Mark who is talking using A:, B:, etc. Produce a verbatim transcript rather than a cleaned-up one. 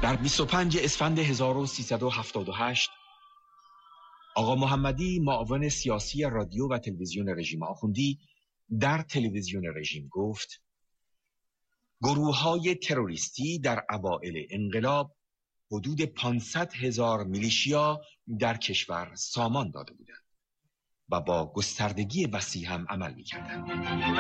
A: در بیست و پنجم اسفند هزار و سیصد و هفتاد و هشت آقا محمدی، معاون سیاسی رادیو و تلویزیون رژیم آخوندی، در تلویزیون رژیم گفت گروه‌های تروریستی در اوائل انقلاب حدود پانصد هزار میلیشیا در کشور سامان داده بودند و با گستردگی وسیع هم عمل می‌کردند.